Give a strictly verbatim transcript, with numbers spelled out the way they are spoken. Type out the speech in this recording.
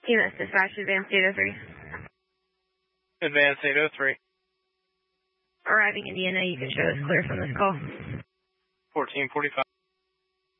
T M S Dispatch, Advanced eight oh three. Advanced eight oh three. Arriving Indiana, you can show us clear from this call. fourteen forty-five.